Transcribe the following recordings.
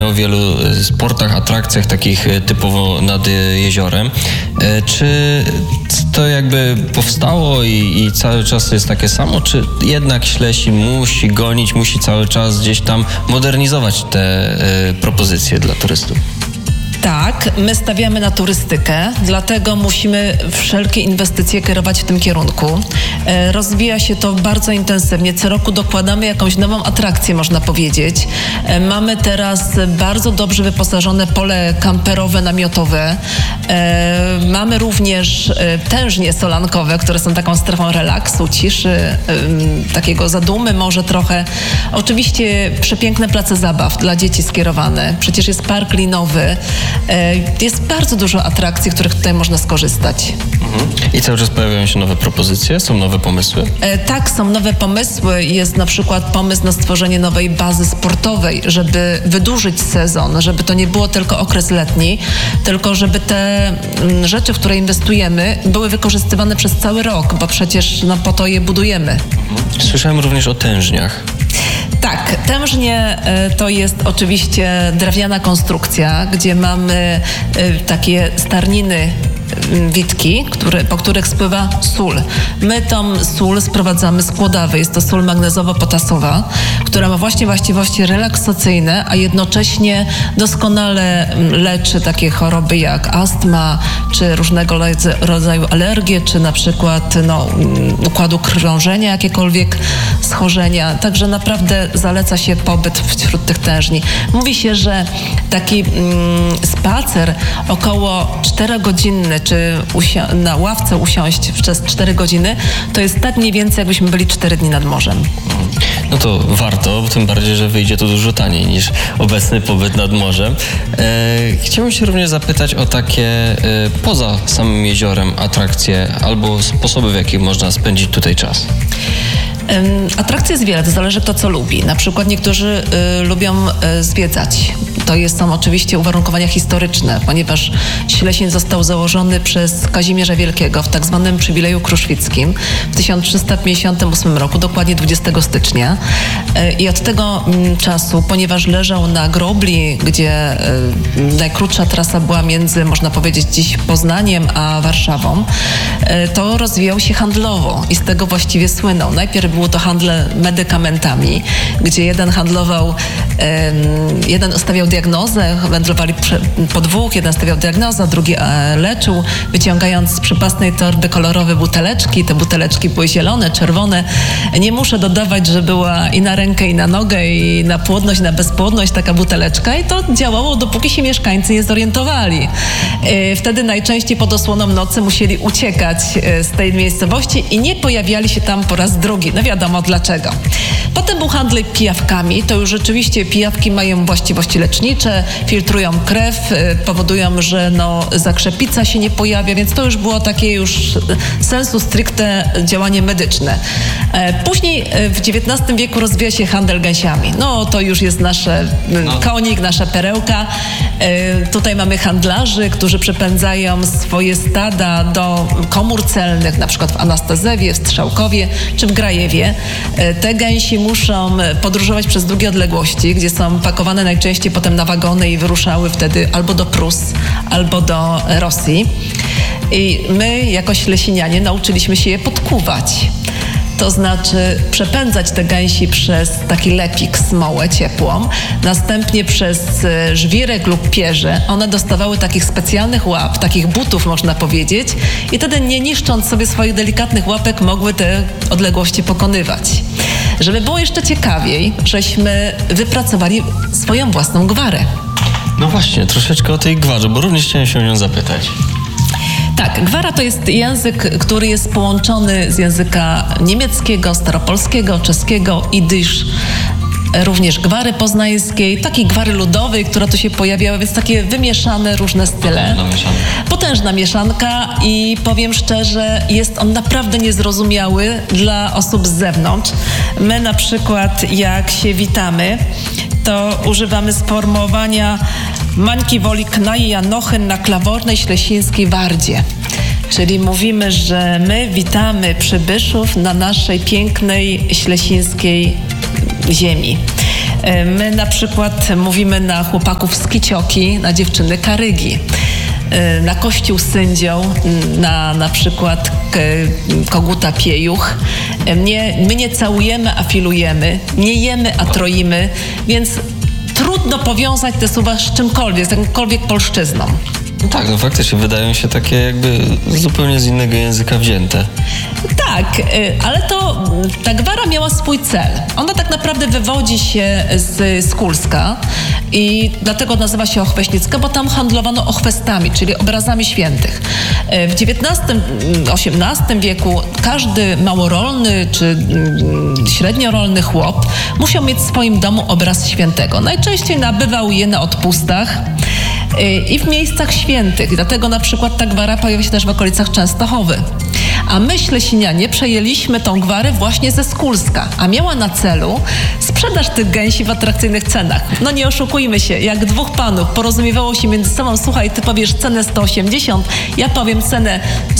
o wielu sportach, atrakcjach takich typowo nad jeziorem. Czy to jakby powstało i cały czas jest takie samo, czy jednak Ślesin musi gonić, musi cały czas gdzieś tam modernizować te propozycje dla turystów? Tak, my stawiamy na turystykę, dlatego musimy wszelkie inwestycje kierować w tym kierunku. Rozwija się to bardzo intensywnie. Co roku dokładamy jakąś nową atrakcję, można powiedzieć. Mamy teraz bardzo dobrze wyposażone pole kamperowe, namiotowe. Mamy również tężnie solankowe, które są taką strefą relaksu, ciszy, takiego zadumy może trochę. Oczywiście przepiękne place zabaw dla dzieci skierowane. Przecież jest park linowy. Jest bardzo dużo atrakcji, których tutaj można skorzystać. I cały czas pojawiają się nowe propozycje? Są nowe pomysły? Tak, są nowe pomysły. Jest na przykład pomysł na stworzenie nowej bazy sportowej, żeby wydłużyć sezon, żeby to nie było tylko okres letni, tylko żeby te rzeczy, w które inwestujemy, były wykorzystywane przez cały rok, bo przecież po to je budujemy. Słyszałem również o tężniach. Tak, tężnie to jest oczywiście drewniana konstrukcja, gdzie mamy takie starniny, witki, po których spływa sól. My tą sól sprowadzamy z Kłodawy. Jest to sól magnezowo-potasowa, która ma właśnie właściwości relaksacyjne, a jednocześnie doskonale leczy takie choroby jak astma, czy różnego rodzaju alergie, czy na przykład układu krążenia, jakiekolwiek schorzenia. Także naprawdę zaleca się pobyt wśród tych tężni. Mówi się, że taki spacer około 4-godzinny, czy na ławce usiąść przez 4 godziny, to jest tak mniej więcej, jakbyśmy byli 4 dni nad morzem. No to warto, tym bardziej, że wyjdzie to dużo taniej niż obecny pobyt nad morzem. Chciałbym się również zapytać o takie poza samym jeziorem atrakcje albo sposoby, w jakich można spędzić tutaj czas. Atrakcji jest wiele, to zależy kto co lubi. Na przykład niektórzy lubią zwiedzać. Są oczywiście uwarunkowania historyczne, ponieważ Ślesin został założony przez Kazimierza Wielkiego w tak zwanym przywileju kruszwickim w 1358 roku, dokładnie 20 stycznia. I od tego czasu, ponieważ leżał na grobli, gdzie najkrótsza trasa była między, można powiedzieć, dziś Poznaniem a Warszawą, to rozwijał się handlowo i z tego właściwie słynął. Najpierw było to handel medykamentami, gdzie jeden stawiał diagnozę, wędrowali po dwóch, jeden stawiał diagnozę, drugi leczył, wyciągając z przypasnej torby kolorowe buteleczki. Te buteleczki były zielone, czerwone. Nie muszę dodawać, że była i na rękę, i na nogę, i na płodność, i na bezpłodność taka buteleczka i to działało, dopóki się mieszkańcy nie zorientowali. Wtedy najczęściej pod osłoną nocy musieli uciekać z tej miejscowości i nie pojawiali się tam po raz drugi. No wiadomo dlaczego. Potem był handel pijawkami. To już rzeczywiście pijawki mają właściwości lecznicze, filtrują krew, powodują, że zakrzepica się nie pojawia, więc to już było takie już sensu stricte działanie medyczne. Później w XIX wieku rozwija się handel gęsiami. To już jest nasz konik, nasza perełka. Tutaj mamy handlarzy, którzy przepędzają swoje stada do komór celnych, na przykład w Anastazewie, w Strzałkowie czy w Grajewie. Te gęsi muszą podróżować przez długie odległości, gdzie są pakowane najczęściej potem na wagony i wyruszały wtedy albo do Prus, albo do Rosji. I my, jako ślesinianie, nauczyliśmy się je podkuwać. To znaczy przepędzać te gęsi przez taki lepik, smołę ciepłą, następnie przez żwirek lub pierze. One dostawały takich specjalnych łap, takich butów można powiedzieć i wtedy nie niszcząc sobie swoich delikatnych łapek mogły te odległości pokonywać. Żeby było jeszcze ciekawiej, żeśmy wypracowali swoją własną gwarę. No właśnie, troszeczkę o tej gwarze, bo również chciałem się o nią zapytać. Tak, gwara to jest język, który jest połączony z języka niemieckiego, staropolskiego, czeskiego, idysz, również gwary poznańskiej, takiej gwary ludowej, która tu się pojawiała, więc takie wymieszane różne style. Potężna mieszanka i powiem szczerze, jest on naprawdę niezrozumiały dla osób z zewnątrz. My na przykład jak się witamy, to używamy sformułowania Mańki woli knaja nochen na klawornej ślesińskiej wardzie. Czyli mówimy, że my witamy przybyszów na naszej pięknej ślesińskiej ziemi. My na przykład mówimy na chłopaków skicioki, na dziewczyny karygi. Na kościół sędzią, na przykład koguta piejuch. My nie całujemy, a filujemy, nie jemy, a troimy, więc trudno powiązać te słowa z czymkolwiek, z jakąkolwiek polszczyzną. No tak, no faktycznie wydają się takie jakby zupełnie z innego języka wzięte. Tak, ale ta gwara miała swój cel. Ona tak naprawdę wywodzi się z Skulska i dlatego nazywa się Ochweśnicka, bo tam handlowano ochwestami, czyli obrazami świętych. W XIX-XVIII wieku każdy małorolny czy średniorolny chłop musiał mieć w swoim domu obraz świętego. Najczęściej nabywał je na odpustach i w miejscach świętych. Dlatego na przykład ta gwara pojawia się też w okolicach Częstochowy. A my, Ślesinianie, przejęliśmy tą gwarę właśnie ze Skulska, a miała na celu sprzedaż tych gęsi w atrakcyjnych cenach. No nie oszukujmy się, jak dwóch panów porozumiewało się między sobą, słuchaj, ty powiesz cenę 180, ja powiem cenę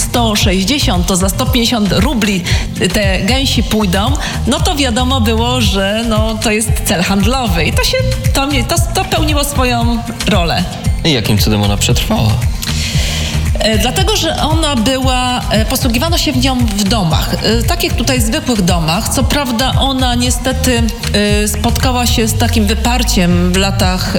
160, to za 150 rubli te gęsi pójdą, no to wiadomo było, że to jest cel handlowy i to pełniło swoją rolę. I jakim cudem ona przetrwała? Dlatego, że ona posługiwano się nią w domach, takich tutaj zwykłych domach. Co prawda ona niestety spotkała się z takim wyparciem w latach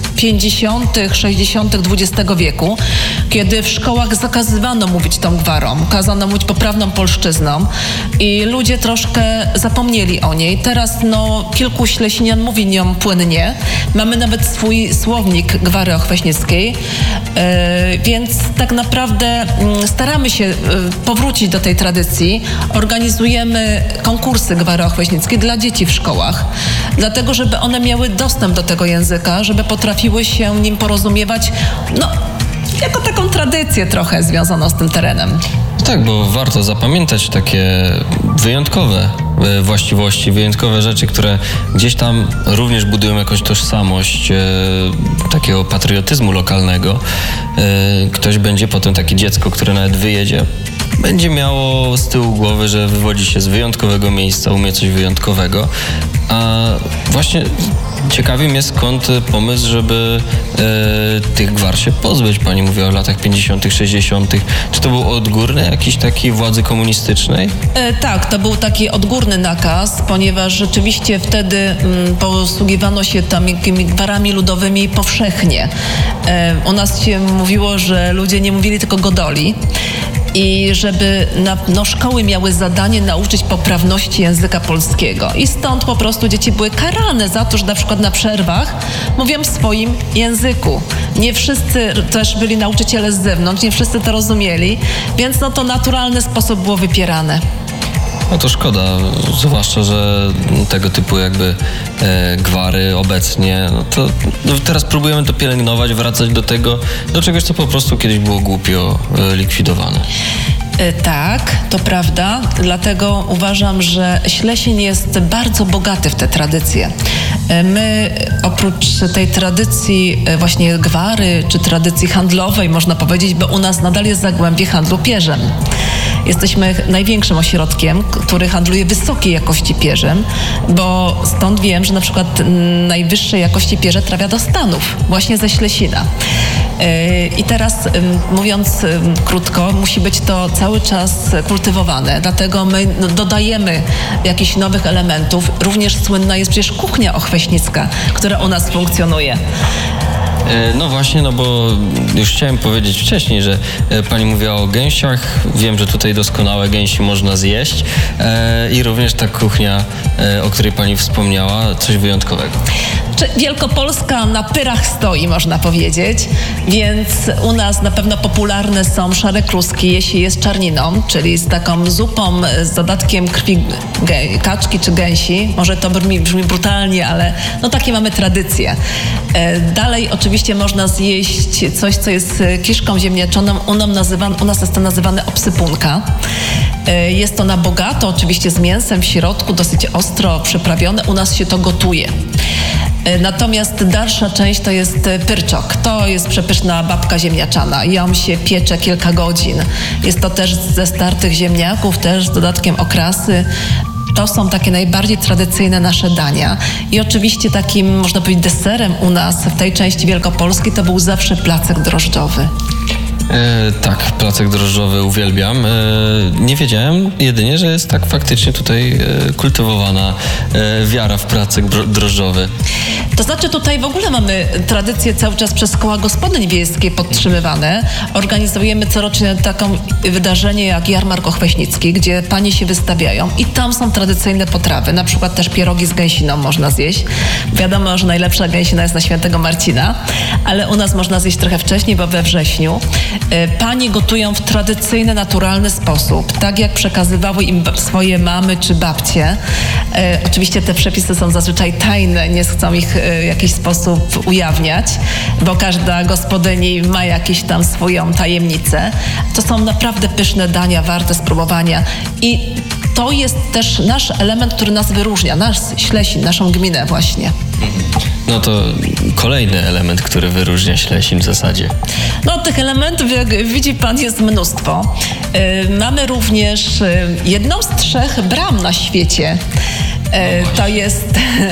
50., 60. XX wieku, kiedy w szkołach zakazywano mówić tą gwarą, kazano mówić poprawną polszczyzną i ludzie troszkę zapomnieli o niej. Teraz kilku Ślesinian mówi nią płynnie. Mamy nawet swój słownik gwary ochweśnickiej, więc tak naprawdę staramy się powrócić do tej tradycji. Organizujemy konkursy gwary ochweśnickiej dla dzieci w szkołach, dlatego żeby one miały dostęp do tego języka, żeby potrafiły się nim porozumiewać, jako taką tradycję trochę związaną z tym terenem. Tak, bo warto zapamiętać takie wyjątkowe właściwości, wyjątkowe rzeczy, które gdzieś tam również budują jakąś tożsamość takiego patriotyzmu lokalnego. Ktoś będzie potem, takie dziecko, które nawet wyjedzie, będzie miało z tyłu głowy, że wywodzi się z wyjątkowego miejsca, umie coś wyjątkowego. A właśnie ciekawi mnie, skąd pomysł, żeby tych gwar się pozbyć. Pani mówiła o latach 50., 60. Czy to był odgórny jakiś taki władzy komunistycznej? Tak, to był taki odgórny nakaz, ponieważ rzeczywiście wtedy posługiwano się takimi gwarami ludowymi powszechnie. U nas się mówiło, że ludzie nie mówili tylko godoli. I żeby szkoły miały zadanie nauczyć poprawności języka polskiego. I stąd po prostu dzieci były karane za to, że na przykład na przerwach mówią w swoim języku. Nie wszyscy też byli nauczyciele z zewnątrz, nie wszyscy to rozumieli, więc to w naturalny sposób było wypierane. No to szkoda, zwłaszcza, że tego typu jakby gwary obecnie, teraz próbujemy to pielęgnować, wracać do czegoś, co po prostu kiedyś było głupio likwidowane. Tak, to prawda, dlatego uważam, że Ślesin jest bardzo bogaty w te tradycje. My oprócz tej tradycji właśnie gwary, czy tradycji handlowej, można powiedzieć, bo u nas nadal jest Zagłębie handlu pierzem. Jesteśmy największym ośrodkiem, który handluje wysokiej jakości pierzem, bo stąd wiem, że na przykład najwyższej jakości pierze trafia do Stanów, właśnie ze Ślesina. I teraz, mówiąc krótko, musi być to cały czas kultywowane, dlatego my dodajemy jakichś nowych elementów. Również słynna jest przecież kuchnia ochweśnicka, która u nas funkcjonuje. No właśnie, bo już chciałem powiedzieć wcześniej, że pani mówiła o gęsiach. Wiem, że tutaj doskonałe gęsi można zjeść i również ta kuchnia, o której pani wspomniała, coś wyjątkowego. Wielkopolska na pyrach stoi, można powiedzieć, więc u nas na pewno popularne są szare kluski, jeśli jest czarniną, czyli z taką zupą z dodatkiem krwi kaczki czy gęsi. Może to brzmi brutalnie, ale takie mamy tradycje. Dalej oczywiście można zjeść coś, co jest kiszką ziemniaczaną. U nas jest to nazywane obsypunka. Jest to na bogato, oczywiście z mięsem w środku, dosyć ostro przyprawione. U nas się to gotuje. Natomiast dalsza część to jest pyrczok. To jest przepyszna babka ziemniaczana. Ją się piecze kilka godzin. Jest to też ze startych ziemniaków, też z dodatkiem okrasy. To są takie najbardziej tradycyjne nasze dania. I oczywiście takim, można powiedzieć, deserem u nas w tej części Wielkopolski to był zawsze placek drożdżowy. Tak, placek drożdżowy uwielbiam. Nie wiedziałem jedynie, że jest tak faktycznie tutaj kultywowana wiara w placek drożdżowy. To znaczy tutaj w ogóle mamy tradycje cały czas przez koła gospodyń wiejskie podtrzymywane. Organizujemy corocznie taką wydarzenie jak Jarmark Ochweśnicki, gdzie panie się wystawiają i tam są tradycyjne potrawy. Na przykład też pierogi z gęsiną można zjeść. Wiadomo, że najlepsza gęsina jest na Świętego Marcina, ale u nas można zjeść trochę wcześniej, bo we wrześniu. Panie gotują w tradycyjny, naturalny sposób, tak jak przekazywały im swoje mamy czy babcie. Oczywiście te przepisy są zazwyczaj tajne, nie chcą ich w jakiś sposób ujawniać, bo każda gospodyni ma jakieś tam swoją tajemnicę. To są naprawdę pyszne dania, warte spróbowania i to jest też nasz element, który nas wyróżnia, nasz Ślesin, naszą gminę właśnie. No to kolejny element, który wyróżnia Ślesin w zasadzie. No tych elementów, jak widzi pan, jest mnóstwo. Mamy również jedną z 3 bram na świecie. To jest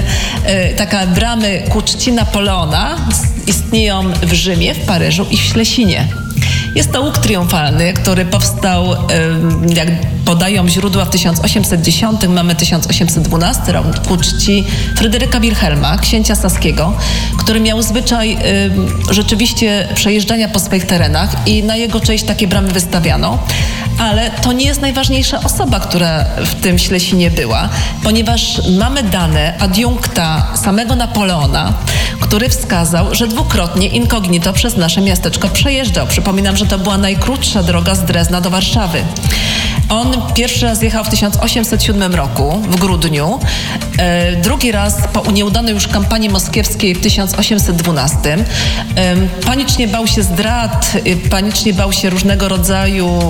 taka bramy ku czci Napoleona. Istnieją w Rzymie, w Paryżu i w Ślesinie. Jest to łuk triumfalny, który powstał, jak podają źródła, w 1810, mamy 1812 rok, ku czci Fryderyka Wilhelma, księcia saskiego, który miał zwyczaj rzeczywiście przejeżdżania po swoich terenach i na jego cześć takie bramy wystawiano. Ale to nie jest najważniejsza osoba, która w tym Ślesinie była, ponieważ mamy dane adiunkta samego Napoleona, który wskazał, że dwukrotnie incognito przez nasze miasteczko przejeżdżał. Przypominam, że to była najkrótsza droga z Drezna do Warszawy. On pierwszy raz jechał w 1807 roku, w grudniu, drugi raz po nieudanej już kampanii moskiewskiej w 1812. Panicznie bał się zdrad, panicznie bał się różnego rodzaju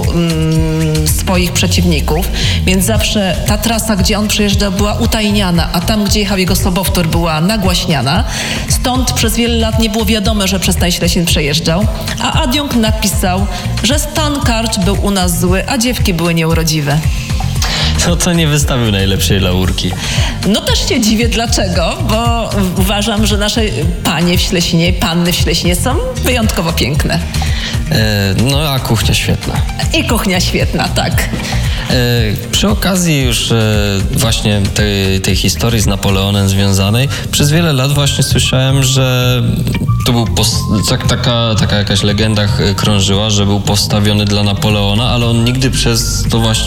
swoich przeciwników, więc zawsze ta trasa, gdzie on przejeżdżał, była utajniana, a tam, gdzie jechał jego sobowtór, była nagłaśniana. Stąd przez wiele lat nie było wiadome, że przez ten Ślesin przejeżdżał, a adiunkt napisał, że stan karcz był u nas zły, a dziewki były nieurodziwe. No to nie wystawił najlepszej laurki. No też się dziwię dlaczego, bo uważam, że nasze panie w Ślesinie, panny w Ślesinie są wyjątkowo piękne. No a kuchnia świetna. I kuchnia świetna, tak. Przy okazji już właśnie tej historii z Napoleonem związanej, przez wiele lat właśnie słyszałem, że to był taka jakaś legenda krążyła, że był postawiony dla Napoleona, ale on nigdy przez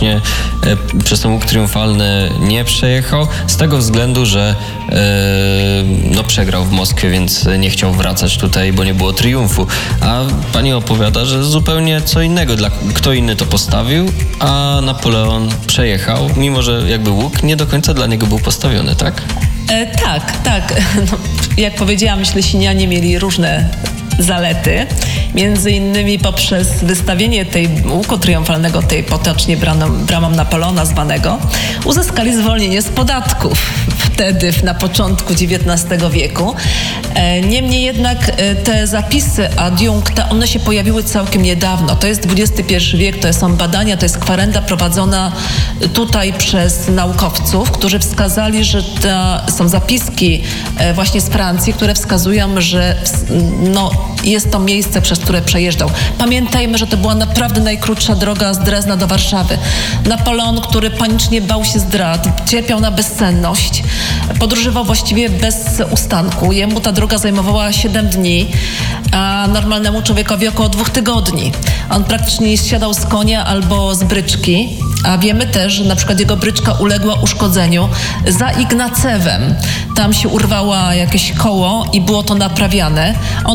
ten łuk triumfalny nie przejechał, z tego względu, że przegrał w Moskwie, więc nie chciał wracać tutaj, bo nie było triumfu. A pani opowiada, że zupełnie co innego, kto inny to postawił, a Napoleon przejechał, mimo że jakby łuk nie do końca dla niego był postawiony, tak? Tak. No, jak powiedziałam, Ślesinianie mieli różne zalety. Między innymi poprzez wystawienie tej łuku triumfalnego, tej potocznie bramą Napoleona zwanego, uzyskali zwolnienie z podatków wtedy, na początku XIX wieku. Niemniej jednak te zapisy adiunkta, one się pojawiły całkiem niedawno. To jest XXI wiek, to są badania, to jest kwarenda prowadzona tutaj przez naukowców, którzy wskazali, że są zapiski właśnie z Francji, które wskazują, że jest to miejsce, przez które przejeżdżał. Pamiętajmy, że to była naprawdę najkrótsza droga z Drezna do Warszawy. Napoleon, który panicznie bał się zdrad, cierpiał na bezsenność, podróżował właściwie bez ustanku. Jemu ta droga zajmowała 7 dni, a normalnemu człowiekowi około 2 tygodni. On praktycznie nie zsiadał z konia albo z bryczki, a wiemy też, że na przykład jego bryczka uległa uszkodzeniu za Ignacewem. Tam się urwała jakieś koło i było to naprawiane.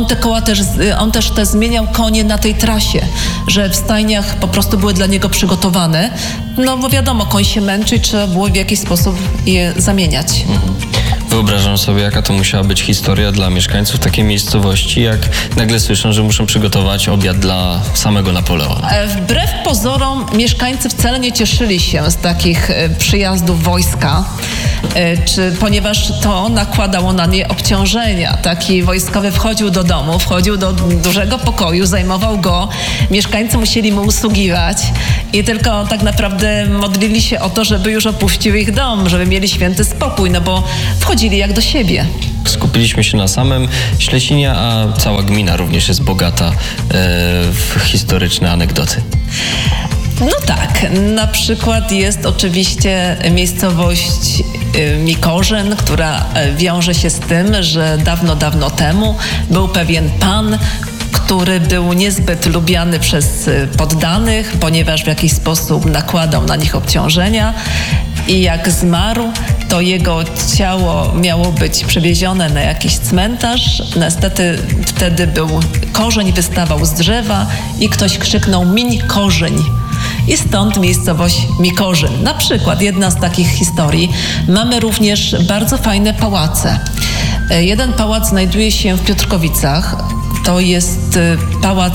On też zmieniał konie na tej trasie, że w stajniach po prostu były dla niego przygotowane. No bo wiadomo, koń się męczy i trzeba było w jakiś sposób je zamieniać. Wyobrażam sobie, jaka to musiała być historia dla mieszkańców takiej miejscowości, jak nagle słyszą, że muszą przygotować obiad dla samego Napoleona. Wbrew pozorom mieszkańcy wcale nie cieszyli się z takich przyjazdów wojska, ponieważ to nakładało na nie obciążenia. Taki wojskowy wchodził do domu, wchodził do dużego pokoju, zajmował go, mieszkańcy musieli mu usługiwać i tylko tak naprawdę modlili się o to, żeby już opuścił ich dom, żeby mieli święty spokój, no bo wchodzili jak do siebie. Skupiliśmy się na samym Ślesinie, a cała gmina również jest bogata w historyczne anegdoty. No tak, na przykład jest oczywiście miejscowość Mikorzyn, która wiąże się z tym, że dawno, dawno temu był pewien pan, który był niezbyt lubiany przez poddanych, ponieważ w jakiś sposób nakładał na nich obciążenia i jak zmarł, to jego ciało miało być przewiezione na jakiś cmentarz. Niestety wtedy korzeń wystawał z drzewa i ktoś krzyknął: miń korzeń. I stąd miejscowość Mikorzyn. Na przykład jedna z takich historii. Mamy również bardzo fajne pałace. Jeden pałac znajduje się w Piotrkowicach. To jest pałac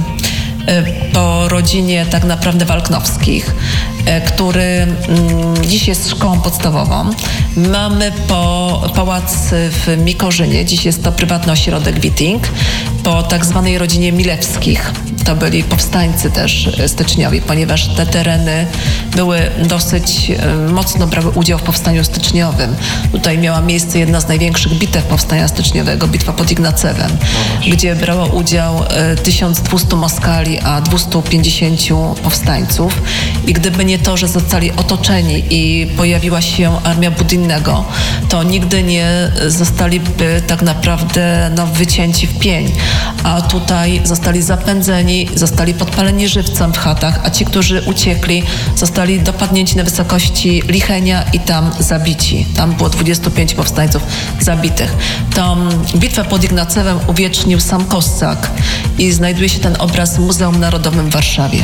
po rodzinie tak naprawdę Walknowskich, który dziś jest szkołą podstawową. Mamy pałac w Mikorzynie, dziś jest to prywatny ośrodek Witting, po tak zwanej rodzinie Milewskich. To byli powstańcy też styczniowi, ponieważ te tereny były dosyć mocno brały udział w powstaniu styczniowym. Tutaj miała miejsce jedna z największych bitew powstania styczniowego, bitwa pod Ignacewem, gdzie brało udział 1200 Moskali, a 250 powstańców. I gdyby nie to, że zostali otoczeni i pojawiła się armia Budynnego, to nigdy nie zostaliby tak naprawdę wycięci w pień. A tutaj zostali zapędzeni, zostali podpaleni żywcem w chatach, a ci, którzy uciekli, zostali dopadnięci na wysokości Lichenia i tam zabici. Tam było 25 powstańców zabitych. Tą bitwę pod Ignacewem uwiecznił sam Kossak i znajduje się ten obraz w Muzeum Narodowym w Warszawie.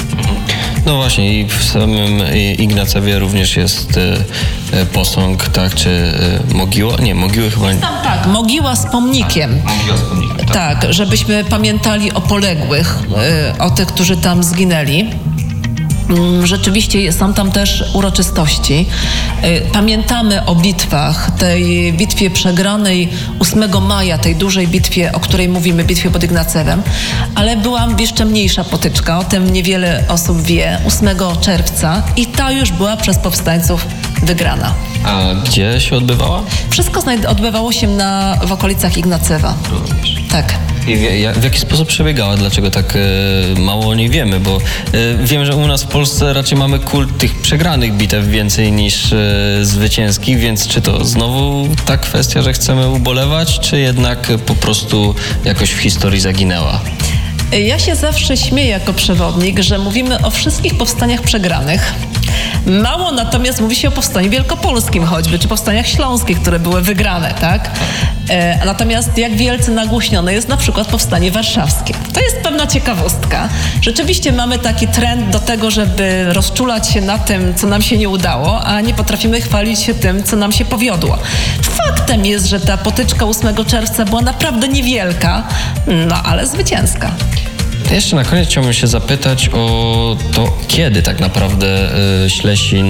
No właśnie, i w samym Ignacewie również jest posąg, tak, czy mogiła? Nie, mogiły chyba nie. Tak, mogiła z pomnikiem. Mogiła z pomnikiem, tak. Tak, żebyśmy pamiętali o poległych, o tych, którzy tam zginęli. Rzeczywiście są tam też uroczystości. Pamiętamy o bitwach, tej bitwie przegranej 8 maja, tej dużej bitwie, o której mówimy, bitwie pod Ignacewem, ale była jeszcze mniejsza potyczka, o tym niewiele osób wie, 8 czerwca i ta już była przez powstańców wygrana. A gdzie się odbywała? Wszystko odbywało się w okolicach Ignacewa. Również. Tak. I w jaki sposób przebiegała? Dlaczego tak mało o niej wiemy? Bo wiem, że u nas w Polsce raczej mamy kult tych przegranych bitew więcej niż zwycięskich, więc czy to znowu ta kwestia, że chcemy ubolewać, czy jednak po prostu jakoś w historii zaginęła? Ja się zawsze śmieję jako przewodnik, że mówimy o wszystkich powstaniach przegranych. Mało natomiast mówi się o powstaniu wielkopolskim choćby, czy powstaniach śląskich, które były wygrane, tak? Natomiast jak wielce nagłośnione jest na przykład powstanie warszawskie. To jest pewna ciekawostka. Rzeczywiście mamy taki trend do tego, żeby rozczulać się na tym, co nam się nie udało, a nie potrafimy chwalić się tym, co nam się powiodło. Faktem jest, że ta potyczka 8 czerwca była naprawdę niewielka, ale zwycięska. Jeszcze na koniec chciałbym się zapytać o to, kiedy tak naprawdę Ślesin,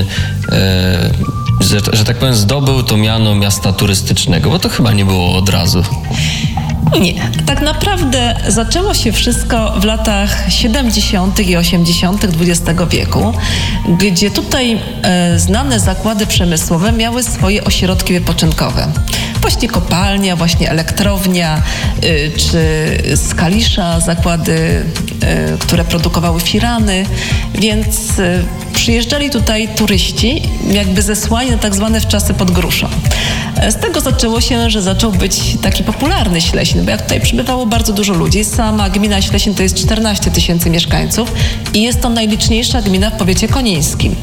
że tak powiem, zdobył to miano miasta turystycznego, bo to chyba nie było od razu. Nie. Tak naprawdę zaczęło się wszystko w latach 70. i 80. XX wieku, gdzie tutaj znane zakłady przemysłowe miały swoje ośrodki wypoczynkowe. Właśnie kopalnia, właśnie elektrownia, czy z Kalisza zakłady, które produkowały firany, więc przyjeżdżali tutaj turyści, jakby zesłani na tak zwane wczasy pod gruszą. Z tego zaczęło się, że zaczął być taki popularny Ślesin, bo jak tutaj przybywało bardzo dużo ludzi. Sama gmina Ślesin to jest 14 000 mieszkańców i jest to najliczniejsza gmina w powiecie konińskim.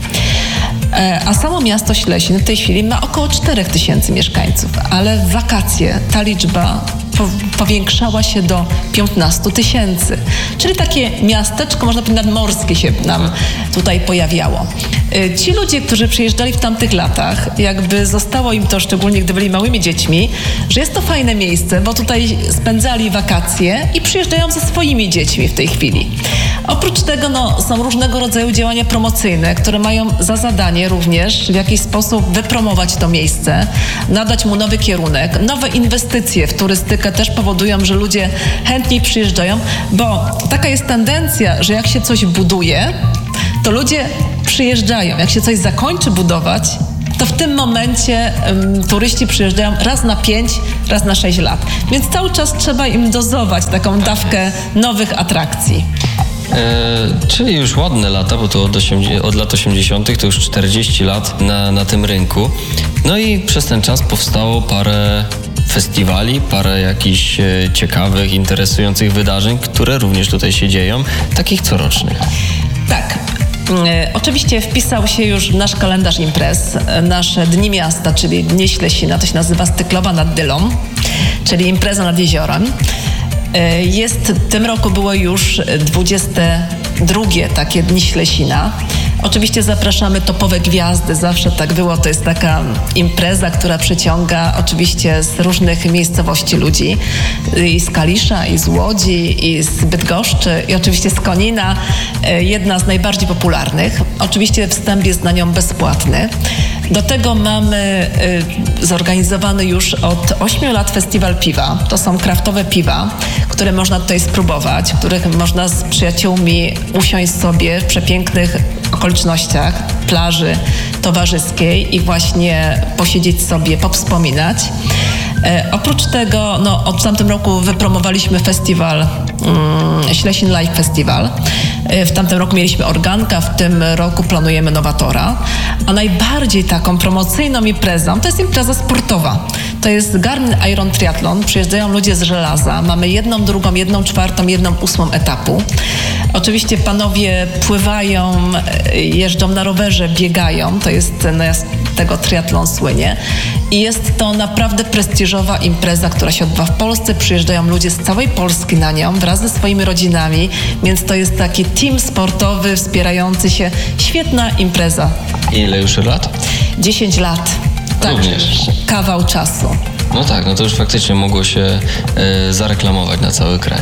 A samo miasto Ślesin w tej chwili ma około 4 000 mieszkańców, ale w wakacje ta liczba powiększała się do 15 000. Czyli takie miasteczko, można powiedzieć, nadmorskie się nam tutaj pojawiało. Ci ludzie, którzy przyjeżdżali w tamtych latach, jakby zostało im to, szczególnie gdy byli małymi dziećmi, że jest to fajne miejsce, bo tutaj spędzali wakacje i przyjeżdżają ze swoimi dziećmi w tej chwili. Oprócz tego są różnego rodzaju działania promocyjne, które mają za zadanie również w jakiś sposób wypromować to miejsce, nadać mu nowy kierunek. Nowe inwestycje w turystykę też powodują, że ludzie chętniej przyjeżdżają, bo taka jest tendencja, że jak się coś buduje, to ludzie przyjeżdżają. Jak się coś zakończy budować, to w tym momencie turyści przyjeżdżają raz na 5, raz na 6 lat. Więc cały czas trzeba im dozować taką dawkę nowych atrakcji. Czyli już ładne lata, bo to od lat 80. to już 40 lat na tym rynku. No i przez ten czas powstało parę festiwali, parę jakichś ciekawych, interesujących wydarzeń, które również tutaj się dzieją, takich corocznych. Tak. Oczywiście wpisał się już w nasz kalendarz imprez, nasze Dni Miasta, czyli Dni Ślesina, to się nazywa Styklowa nad Dylą, czyli impreza nad jeziorem. W tym roku było już 22 takie Dni Ślesina. Oczywiście zapraszamy topowe gwiazdy, zawsze tak było, to jest taka impreza, która przyciąga oczywiście z różnych miejscowości ludzi, i z Kalisza, i z Łodzi, i z Bydgoszczy, i oczywiście z Konina, jedna z najbardziej popularnych. Oczywiście wstęp jest na nią bezpłatny. Do tego mamy zorganizowany już od 8 lat festiwal piwa. To są kraftowe piwa, które można tutaj spróbować, w których można z przyjaciółmi usiąść sobie w przepięknych okolicznościach plaży towarzyskiej i właśnie posiedzieć sobie, powspominać. Oprócz tego, w tamtym roku wypromowaliśmy festiwal Ślesin Live Festival. W tamtym roku mieliśmy Organka, w tym roku planujemy Nowatora. A najbardziej taką promocyjną imprezą to jest impreza sportowa. To jest Garmin Iron Triathlon. Przyjeżdżają ludzie z żelaza. Mamy 1, 2, 1/4, 1/8 etapu. Oczywiście panowie pływają, jeżdżą na rowerze, biegają. To jest tego triatlon słynie. I jest to naprawdę prestiżowa impreza, która się odbywa w Polsce. Przyjeżdżają ludzie z całej Polski na nią wraz ze swoimi rodzinami, więc to jest taki team sportowy wspierający się. Świetna impreza. Ile już lat? 10 lat. Tak, również. Kawał czasu. No tak, to już faktycznie mogło się zareklamować na cały kraj.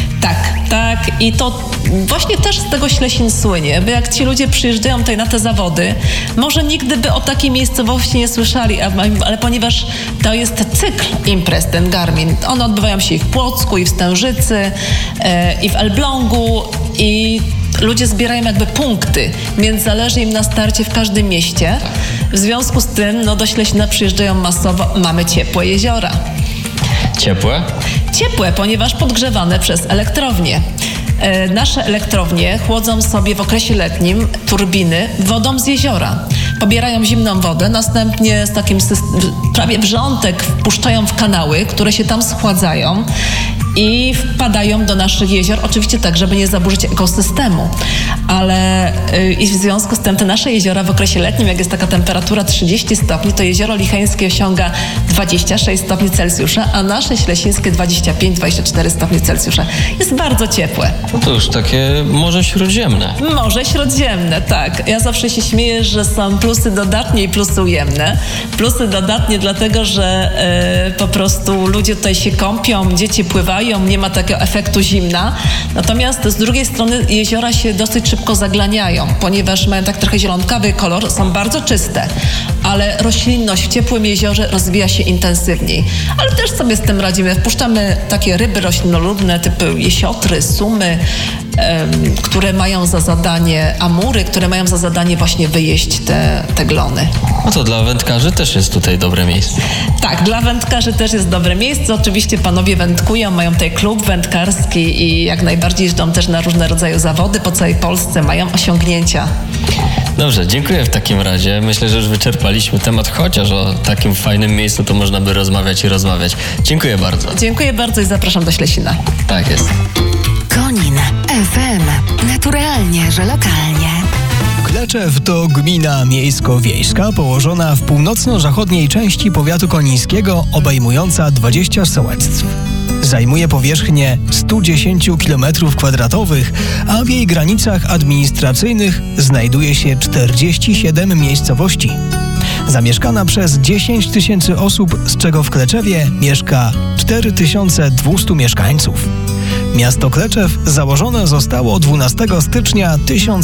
Tak. I to właśnie też z tego Ślesin słynie, bo jak ci ludzie przyjeżdżają tutaj na te zawody, może nigdy by o takiej miejscowości nie słyszeli, ale ponieważ to jest cykl imprez, ten Garmin, one odbywają się i w Płocku, i w Stężycy, i w Elblągu, i ludzie zbierają jakby punkty, więc zależy im na starcie w każdym mieście. W związku z tym do Ślesina przyjeżdżają masowo, mamy ciepłe jeziora. Ciepłe? Ciepłe, ponieważ podgrzewane przez elektrownie. Nasze elektrownie chłodzą sobie w okresie letnim turbiny wodą z jeziora. Pobierają zimną wodę, następnie z takim prawie wrzątek wpuszczają w kanały, które się tam schładzają i wpadają do naszych jezior, oczywiście tak, żeby nie zaburzyć ekosystemu, ale i w związku z tym te nasze jeziora w okresie letnim, jak jest taka temperatura 30 stopni, to jezioro licheńskie osiąga 26 stopni Celsjusza, a nasze ślesińskie 25-24 stopnie Celsjusza. Jest bardzo ciepłe. No to już takie Morze Śródziemne. Morze Śródziemne, tak. Ja zawsze się śmieję, że są plusy dodatnie i plusy ujemne. Plusy dodatnie dlatego, że po prostu ludzie tutaj się kąpią, dzieci pływają, nie ma takiego efektu zimna. Natomiast z drugiej strony jeziora się dosyć szybko zaglaniają, ponieważ mają tak trochę zielonkawy kolor, są bardzo czyste, ale roślinność w ciepłym jeziorze rozwija się intensywniej. Ale też sobie z tym radzimy. Wpuszczamy takie ryby roślinolubne typu jesiotry, sumy, które mają za zadanie, amury, które mają za zadanie właśnie wyjeść te glony. No to dla wędkarzy też jest tutaj dobre miejsce. Tak, dla wędkarzy też jest dobre miejsce. Oczywiście panowie wędkują, mają tutaj klub wędkarski i jak najbardziej jeżdżą też na różne rodzaje zawody po całej Polsce, mają osiągnięcia. Dobrze, dziękuję w takim razie. Myślę, że już wyczerpaliśmy temat, chociaż o takim fajnym miejscu to można by rozmawiać i rozmawiać. Dziękuję bardzo. Dziękuję bardzo i zapraszam do Ślesina. Tak jest. Konin FM. Naturalnie, że lokalnie. Kleczew to gmina miejsko-wiejska położona w północno-zachodniej części powiatu konińskiego, obejmująca 20 sołectw. Zajmuje powierzchnię 110 km², a w jej granicach administracyjnych znajduje się 47 miejscowości. Zamieszkana przez 10 000 osób, z czego w Kleczewie mieszka 4200 mieszkańców. Miasto Kleczew założone zostało 12 stycznia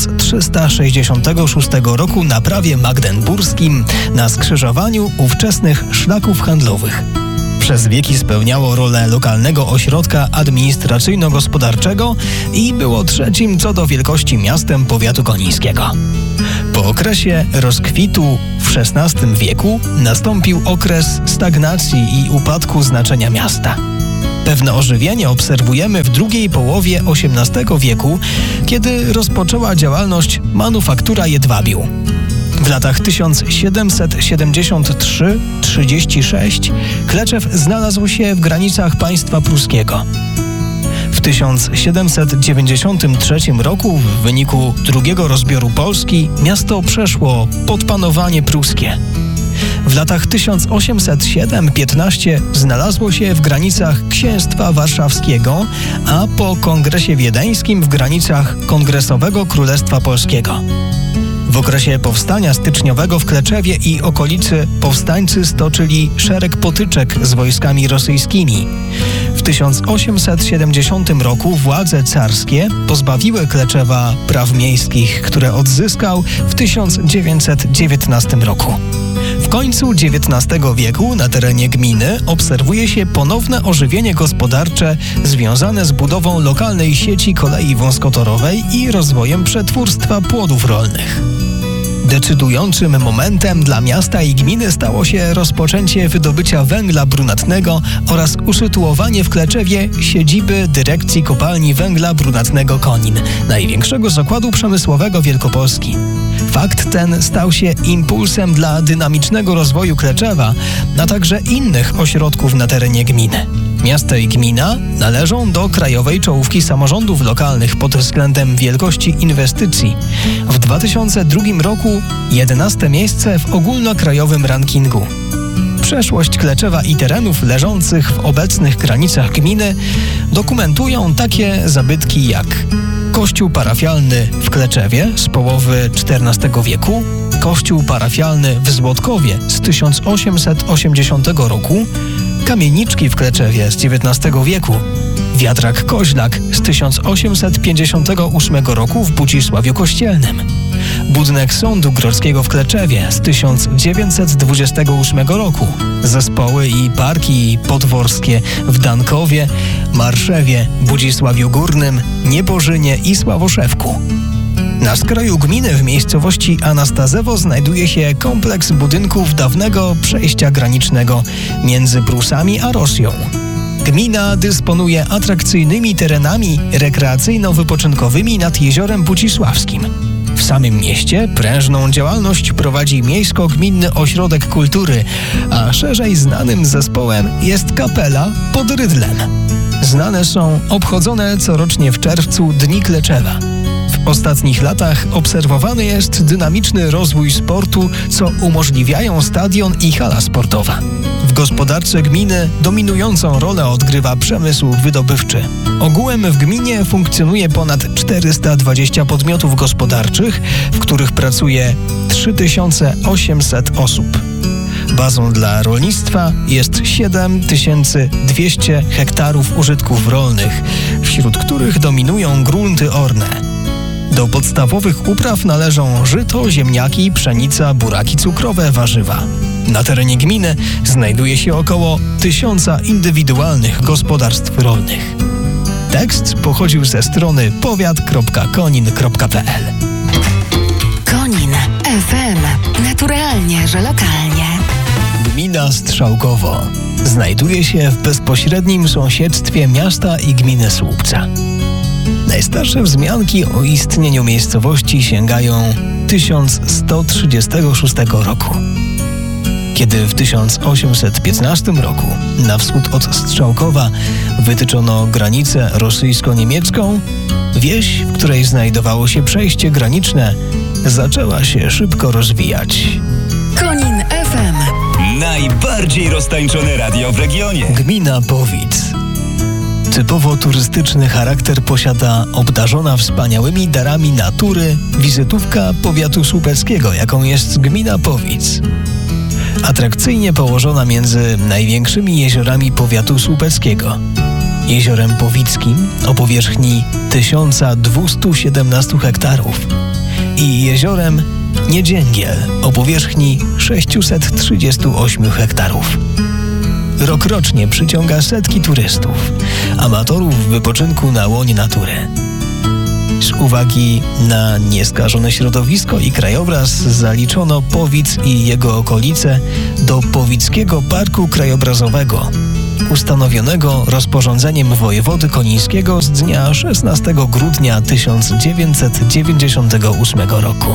1366 roku na prawie magdeburskim na skrzyżowaniu ówczesnych szlaków handlowych. Przez wieki spełniało rolę lokalnego ośrodka administracyjno-gospodarczego i było trzecim co do wielkości miastem powiatu konińskiego. Po okresie rozkwitu w XVI wieku nastąpił okres stagnacji i upadku znaczenia miasta. Pewne ożywienie obserwujemy w drugiej połowie XVIII wieku, kiedy rozpoczęła działalność manufaktura jedwabiu. W latach 1773-36 Kleczew znalazł się w granicach państwa pruskiego. W 1793 roku w wyniku drugiego rozbioru Polski miasto przeszło pod panowanie pruskie. W latach 1807-15 znalazło się w granicach Księstwa Warszawskiego, a po Kongresie Wiedeńskim w granicach Kongresowego Królestwa Polskiego. W okresie powstania styczniowego w Kleczewie i okolicy powstańcy stoczyli szereg potyczek z wojskami rosyjskimi. W 1870 roku władze carskie pozbawiły Kleczewa praw miejskich, które odzyskał w 1919 roku. W końcu XIX wieku na terenie gminy obserwuje się ponowne ożywienie gospodarcze związane z budową lokalnej sieci kolei wąskotorowej i rozwojem przetwórstwa płodów rolnych. Decydującym momentem dla miasta i gminy stało się rozpoczęcie wydobycia węgla brunatnego oraz usytuowanie w Kleczewie siedziby Dyrekcji Kopalni Węgla Brunatnego Konin, największego zakładu przemysłowego Wielkopolski. Fakt ten stał się impulsem dla dynamicznego rozwoju Kleczewa, a także innych ośrodków na terenie gminy. Miasto i gmina należą do krajowej czołówki samorządów lokalnych pod względem wielkości inwestycji. W 2002 roku 11 miejsce w ogólnokrajowym rankingu. Przeszłość Kleczewa i terenów leżących w obecnych granicach gminy dokumentują takie zabytki jak kościół parafialny w Kleczewie z połowy XIV wieku, kościół parafialny w Złotkowie z 1880 roku, kamieniczki w Kleczewie z XIX wieku, wiatrak Koźlak z 1858 roku w Budzisławiu Kościelnym, budynek Sądu Grodzkiego w Kleczewie z 1928 roku, zespoły i parki podworskie w Dankowie, Marszewie, Budzisławiu Górnym, Niebożynie i Sławoszewku. Na skraju gminy w miejscowości Anastazewo znajduje się kompleks budynków dawnego przejścia granicznego między Prusami a Rosją. Gmina dysponuje atrakcyjnymi terenami rekreacyjno-wypoczynkowymi nad Jeziorem Budzisławskim. W samym mieście prężną działalność prowadzi Miejsko-Gminny Ośrodek Kultury, a szerzej znanym zespołem jest kapela pod Rydlem. Znane są obchodzone corocznie w czerwcu Dni Kleczewa. W ostatnich latach obserwowany jest dynamiczny rozwój sportu, co umożliwiają stadion i hala sportowa. W gospodarce gminy dominującą rolę odgrywa przemysł wydobywczy. Ogółem w gminie funkcjonuje ponad 420 podmiotów gospodarczych, w których pracuje 3800 osób. Bazą dla rolnictwa jest 7200 hektarów użytków rolnych, wśród których dominują grunty orne. Do podstawowych upraw należą żyto, ziemniaki, pszenica, buraki cukrowe, warzywa. Na terenie gminy znajduje się około 1000 indywidualnych gospodarstw rolnych. Tekst pochodził ze strony powiat.konin.pl. Konin FM. Naturalnie, że lokalnie. Gmina Strzałkowo znajduje się w bezpośrednim sąsiedztwie miasta i gminy Słupca. Najstarsze wzmianki o istnieniu miejscowości sięgają 1136 roku. Kiedy w 1815 roku na wschód od Strzałkowa wytyczono granicę rosyjsko-niemiecką, wieś, w której znajdowało się przejście graniczne, zaczęła się szybko rozwijać. Konin FM. Najbardziej roztańczone radio w regionie. Gmina Powic. Typowo turystyczny charakter posiada obdarzona wspaniałymi darami natury wizytówka powiatu słupeckiego, jaką jest gmina Powic. Atrakcyjnie położona między największymi jeziorami powiatu słupeckiego. Jeziorem Powickim o powierzchni 1217 hektarów i jeziorem Niedzięgiel o powierzchni 638 hektarów. Rokrocznie przyciąga setki turystów, amatorów wypoczynku na łonie natury. Z uwagi na nieskażone środowisko i krajobraz zaliczono Powic i jego okolice do Powickiego Parku Krajobrazowego, ustanowionego rozporządzeniem wojewody konińskiego z dnia 16 grudnia 1998 roku.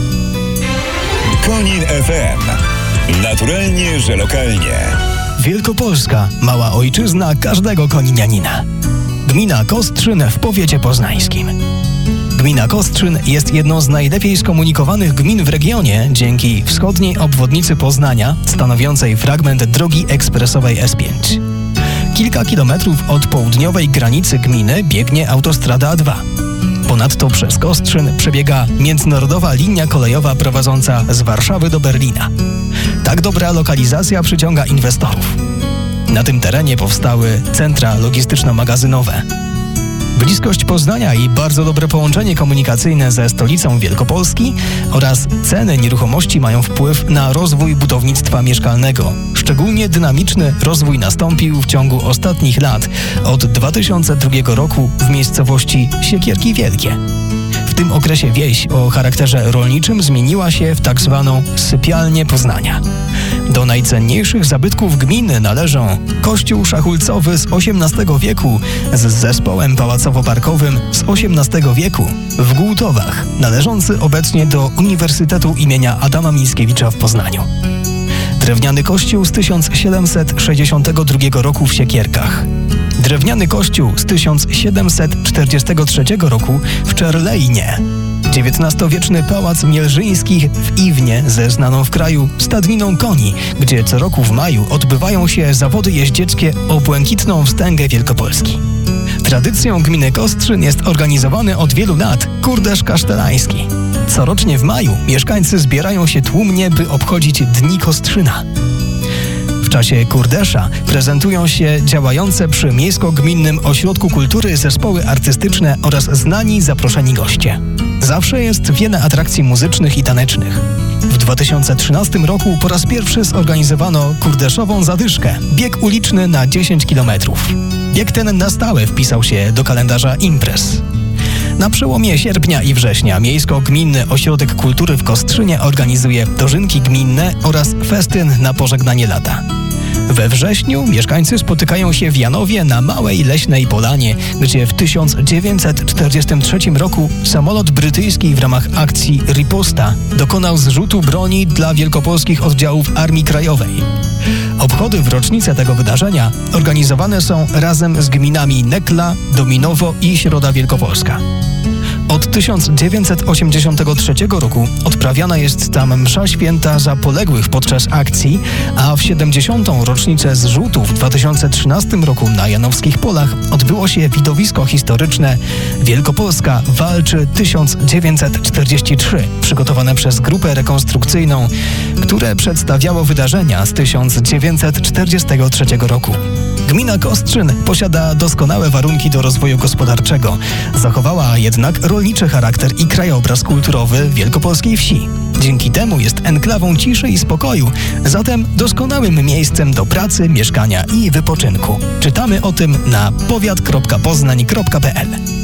Konin FM. Naturalnie, że lokalnie. Wielkopolska, mała ojczyzna każdego koninianina. Gmina Kostrzyn w powiecie poznańskim. Gmina Kostrzyn jest jedną z najlepiej skomunikowanych gmin w regionie dzięki wschodniej obwodnicy Poznania, stanowiącej fragment drogi ekspresowej S5. Kilka kilometrów od południowej granicy gminy biegnie autostrada A2. Ponadto przez Kostrzyn przebiega międzynarodowa linia kolejowa prowadząca z Warszawy do Berlina. Tak dobra lokalizacja przyciąga inwestorów. Na tym terenie powstały centra logistyczno-magazynowe. Bliskość Poznania i bardzo dobre połączenie komunikacyjne ze stolicą Wielkopolski oraz ceny nieruchomości mają wpływ na rozwój budownictwa mieszkalnego. Szczególnie dynamiczny rozwój nastąpił w ciągu ostatnich lat, od 2002 roku w miejscowości Siekierki Wielkie. W tym okresie wieś o charakterze rolniczym zmieniła się w tak zwaną sypialnię Poznania. Do najcenniejszych zabytków gminy należą kościół szachulcowy z XVIII wieku z zespołem pałacowo-parkowym z XVIII wieku w Głutowach, należący obecnie do Uniwersytetu imienia Adama Mickiewicza w Poznaniu. Drewniany kościół z 1762 roku w Siekierkach. Drewniany kościół z 1743 roku w Czerlejnie. XIX-wieczny pałac Mielżyńskich w Iwnie ze znaną w kraju stadniną koni, gdzie co roku w maju odbywają się zawody jeździeckie o błękitną wstęgę Wielkopolski. Tradycją gminy Kostrzyn jest organizowany od wielu lat Kurdesz Kasztelański. Corocznie w maju mieszkańcy zbierają się tłumnie, by obchodzić Dni Kostrzyna. W czasie Kurdesza prezentują się działające przy Miejsko-Gminnym Ośrodku Kultury zespoły artystyczne oraz znani zaproszeni goście. Zawsze jest wiele atrakcji muzycznych i tanecznych. W 2013 roku po raz pierwszy zorganizowano kurdeszową zadyszkę, bieg uliczny na 10 km. Bieg ten na stałe wpisał się do kalendarza imprez. Na przełomie sierpnia i września Miejsko-Gminny Ośrodek Kultury w Kostrzynie organizuje dożynki gminne oraz festyn na pożegnanie lata. We wrześniu mieszkańcy spotykają się w Janowie na małej leśnej polanie, gdzie w 1943 roku samolot brytyjski w ramach akcji Riposta dokonał zrzutu broni dla wielkopolskich oddziałów Armii Krajowej. Obchody w rocznicę tego wydarzenia organizowane są razem z gminami Nekla, Dominowo i Środa Wielkopolska. Od 1983 roku odprawiana jest tam msza święta za poległych podczas akcji, a w 70. rocznicę zrzutu w 2013 roku na Janowskich Polach odbyło się widowisko historyczne Wielkopolska walczy 1943, przygotowane przez grupę rekonstrukcyjną, które przedstawiało wydarzenia z 1943 roku. Gmina Kostrzyn posiada doskonałe warunki do rozwoju gospodarczego. Zachowała jednak rolniczy charakter i krajobraz kulturowy wielkopolskiej wsi. Dzięki temu jest enklawą ciszy i spokoju, zatem doskonałym miejscem do pracy, mieszkania i wypoczynku. Czytamy o tym na powiat.poznań.pl.